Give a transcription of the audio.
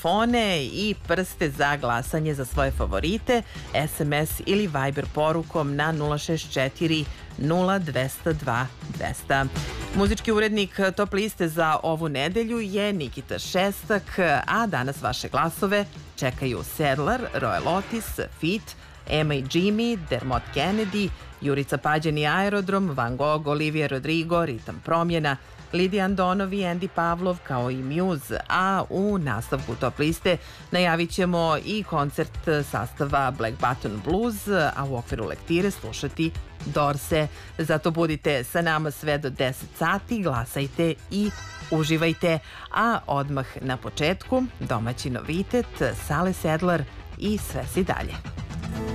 telefone i prste za glasanje za svoje favorite, SMS ili Viber porukom na 064 0202 200. Muzički urednik Top liste za ovu nedelju je Nikita Šestak, a danas vaše glasove čekaju Sedlar, Royal Otis, Fit, Emma i Jimmy, Dermot Kennedy, Jurica Pađen i Aerodrom, Van Gogh, Olivia Rodrigo, Ritam promjena, Lidija Andonov i Andy Pavlov kao i Muse, a u nastavku Top liste najavit ćemo i koncert sastava Black Button Blues, a u okviru lektire slušati Dorse. Zato budite sa nama sve do 10 sati, glasajte i uživajte. A odmah na početku domaći novitet Sale Sedlar i Sve si dalje.